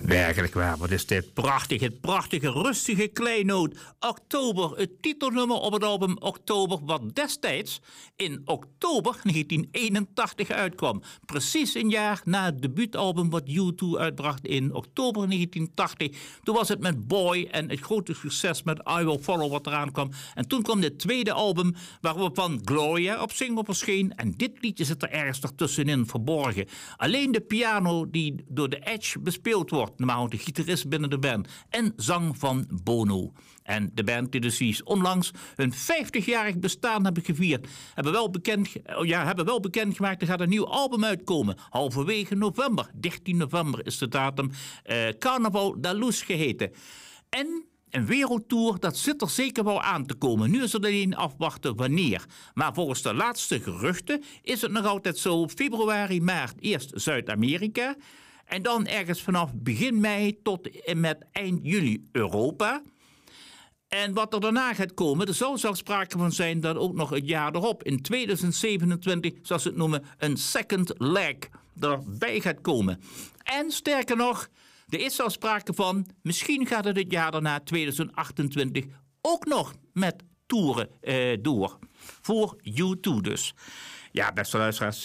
Werkelijk waar, wat is dit prachtig. Het prachtige, rustige kleinoot. Oktober, het titelnummer op het album Oktober, wat destijds in oktober 1981 uitkwam. Precies een jaar na het debuutalbum wat U2 uitbracht in oktober 1980. Toen was het met Boy en het grote succes met I Will Follow wat eraan kwam. En toen kwam dit tweede album waarvan Gloria op single verscheen. En dit liedje zit er ergens ertussenin verborgen. Alleen de piano die door de Edge bespeeld wordt, normaal de gitarist binnen de band, en zang van Bono. En de band die dus onlangs hun 50-jarig bestaan hebben gevierd, hebben wel bekendgemaakt, er gaat een nieuw album uitkomen, halverwege november, 13 november is de datum, Carnaval da Luz geheten. En een wereldtour, dat zit er zeker wel aan te komen. Nu is het alleen afwachten wanneer. Maar volgens de laatste geruchten is het nog altijd zo, februari, maart, eerst Zuid-Amerika. En dan ergens vanaf begin mei tot en met eind juli Europa. En wat er daarna gaat komen, er zou zelfs sprake van zijn dat ook nog het jaar erop, in 2027, zoals ze het noemen, een second leg erbij gaat komen. En sterker nog, er is zelfs sprake van, misschien gaat het jaar daarna, 2028, ook nog met toeren door. Voor U2 dus. Ja, beste luisteraars,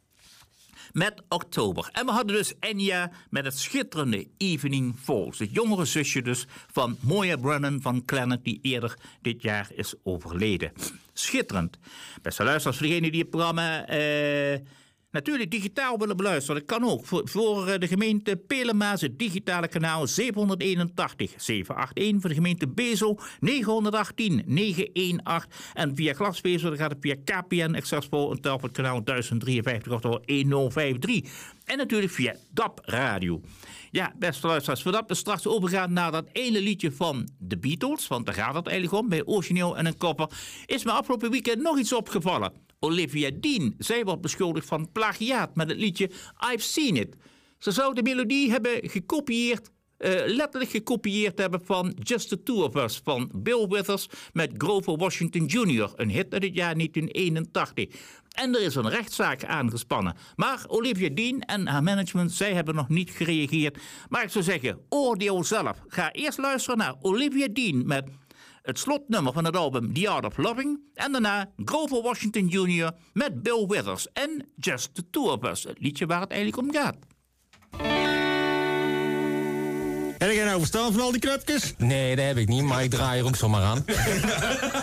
met oktober. En we hadden dus Enya met het schitterende Evening Falls. Het jongere zusje dus van Moya Brennan van Clannad, die eerder dit jaar is overleden. Schitterend. Beste luisteraars, voor degenen die het programma natuurlijk digitaal willen beluisteren, dat kan ook. Voor de gemeente Pelemaas, het digitale kanaal 781 781. Voor de gemeente Bezo 918 918. En via glasvezel gaat het via KPN Excelsior en Telfort kanaal 1053 oftewel 1053. En natuurlijk via DAB Radio. Ja, beste luisteraars, voordat we straks overgaan naar dat ene liedje van de Beatles, want daar gaat het eigenlijk om, bij Origineel en een Kopper, is me afgelopen weekend nog iets opgevallen. Olivia Dean, zij wordt beschuldigd van plagiaat met het liedje I've Seen It. Ze zou de melodie hebben gekopieerd, letterlijk gekopieerd hebben van Just the Two of Us van Bill Withers met Grover Washington Jr., een hit uit het jaar 1981. En er is een rechtszaak aangespannen. Maar Olivia Dean en haar management, zij hebben nog niet gereageerd. Maar ik zou zeggen, oordeel zelf. Ga eerst luisteren naar Olivia Dean met het slotnummer van het album The Art of Loving. En daarna Grover Washington Jr. met Bill Withers en Just the Two of Us. Het liedje waar het eigenlijk om gaat. Heb jij nou verstaan van al die knopjes? Nee, dat heb ik niet, maar ik draai er ook zomaar aan.